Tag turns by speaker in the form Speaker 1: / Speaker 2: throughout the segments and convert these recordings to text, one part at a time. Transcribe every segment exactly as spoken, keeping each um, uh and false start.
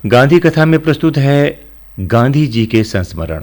Speaker 1: गांधी कथा में प्रस्तुत है गांधी जी के संस्मरण।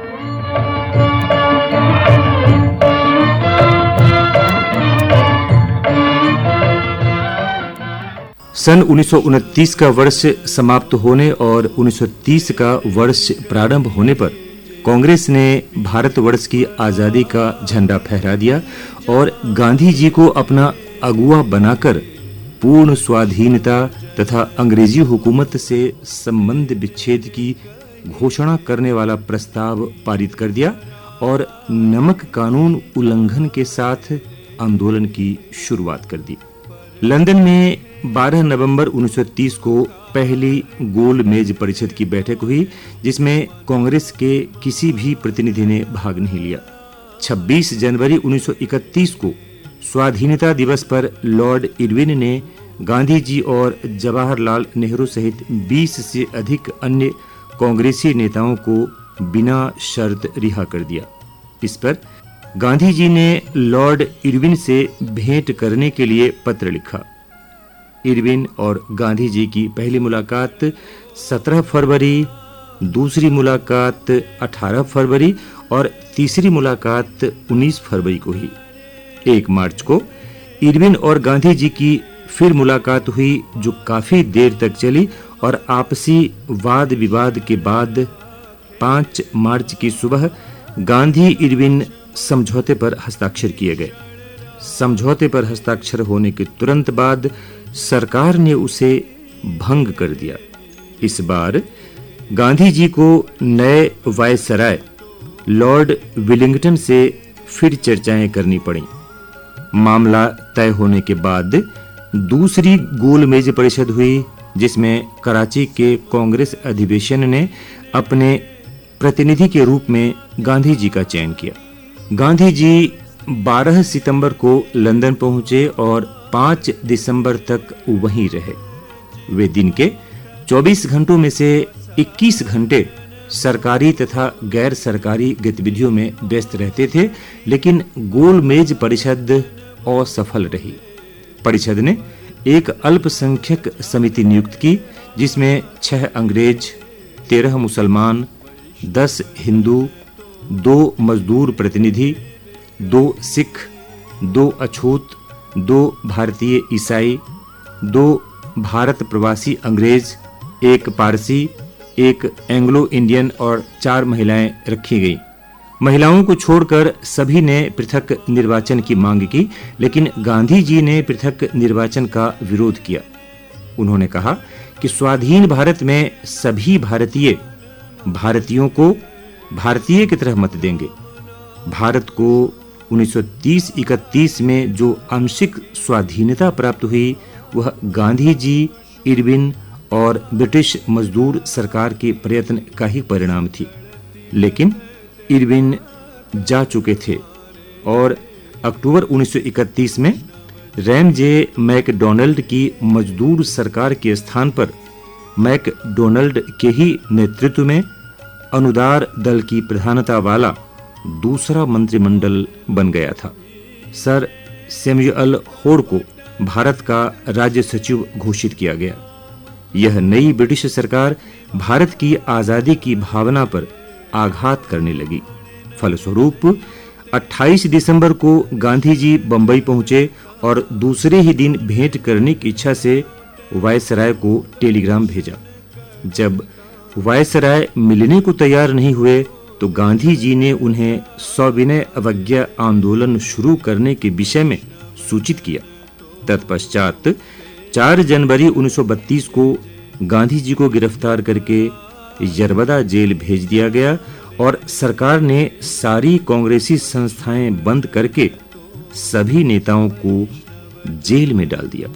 Speaker 1: सन उन्नीस सौ उनतीस का वर्ष समाप्त होने और उन्नीस सौ तीस का वर्ष प्रारंभ होने पर कांग्रेस ने भारतवर्ष की आजादी का झंडा फहरा दिया और गांधी जी को अपना अगुवा बनाकर पूर्ण स्वाधीनता तथा अंग्रेजी हुकूमत से संबंध विच्छेद की घोषणा करने वाला प्रस्ताव पारित कर दिया और नमक कानून उल्लंघन के साथ आंदोलन की शुरुआत कर दी। लंदन में बारह नवंबर उन्नीस सौ तीस को पहली गोल मेज परिषद की बैठक हुई, जिसमें कांग्रेस के किसी भी प्रतिनिधि ने भाग नहीं लिया। छब्बीस जनवरी उन्नीस सौ इकतीस को स्वाधीनता दिवस पर लॉर्ड इरविन ने गांधी जी और जवाहरलाल नेहरू सहित बीस से अधिक अन्य कांग्रेसी नेताओं को बिना शर्त रिहा कर दिया। इस पर गांधी जी ने लॉर्ड इरविन से भेंट करने के लिए पत्र लिखा। इरविन और गांधी जी की पहली मुलाकात सत्रह फरवरी, दूसरी मुलाकात अठारह फरवरी और तीसरी मुलाकात उन्नीस फरवरी को हुई। एक मार्च को इरविन और गांधी जी की फिर मुलाकात हुई, जो काफी देर तक चली और आपसी वाद विवाद के बाद पाँच मार्च की सुबह गांधी इरविन समझौते पर हस्ताक्षर किए गए। समझौते पर हस्ताक्षर होने के तुरंत बाद सरकार ने उसे भंग कर दिया। इस बार गांधी जी को नए वायसराय लॉर्ड विलिंगटन से फिर चर्चाएं करनी पड़ी। मामला तय होने के बाद दूसरी गोल मेज परिषद हुई, जिसमें कराची के कांग्रेस अधिवेशन ने अपने प्रतिनिधि के रूप में गांधी जी का चयन किया। गांधी जी बारह सितंबर को लंदन पहुंचे और पाँच दिसंबर तक वहीं रहे। वे दिन के चौबीस घंटों में से इक्कीस घंटे सरकारी तथा गैर सरकारी गतिविधियों में व्यस्त रहते थे, लेकिन गोल मेज परिषद असफल रही। परिषद ने एक अल्पसंख्यक समिति नियुक्त की, जिसमें छह अंग्रेज, तेरह मुसलमान, दस हिंदू, दो मजदूर प्रतिनिधि, दो सिख, दो अछूत, दो भारतीय ईसाई, दो भारत प्रवासी अंग्रेज, एक पारसी, एक एंग्लो इंडियन और चार महिलाएं रखी गईं। महिलाओं को छोड़कर सभी ने पृथक निर्वाचन की मांग की, लेकिन गांधी जी ने पृथक निर्वाचन का विरोध किया। उन्होंने कहा कि स्वाधीन भारत में सभी भारतीय भारतीयों को भारतीय की तरह मत देंगे। भारत को उन्नीस सौ तीस इकतीस में जो आंशिक स्वाधीनता प्राप्त हुई, वह गांधी जी, इरविन और ब्रिटिश मजदूर सरकार के प्रयत्न का ही परिणाम थी। लेकिन इरविन जा चुके थे और अक्टूबर उन्नीस सौ इकतीस में रैमजे मैकडॉनल्ड की मजदूर सरकार के स्थान पर मैकडॉनल्ड के ही नेतृत्व में अनुदार दल की प्रधानता वाला दूसरा मंत्रिमंडल बन गया था। सर सैमुअल होड को भारत का राज्य सचिव घोषित किया गया। यह नई ब्रिटिश सरकार भारत की आजादी की भावना पर आघात करने लगी। फलस्वरूप अट्ठाईस दिसंबर को गांधी जी बंबई पहुंचे और दूसरे ही दिन भेंट करने की इच्छा से वायसराय को टेलीग्राम भेजा। जब वायसराय मिलने को तैयार नहीं हुए, तो गांधी जी ने उन्हें सविनय अवज्ञा आंदोलन शुरू करने के विषय में सूचित किया। तत्पश्चात चार जनवरी उन्नीस सौ बत्तीस को गांधी जी को गिरफ्तार करके यरबदा जेल भेज दिया गया और सरकार ने सारी कांग्रेसी संस्थाएं बंद करके सभी नेताओं को जेल में डाल दिया।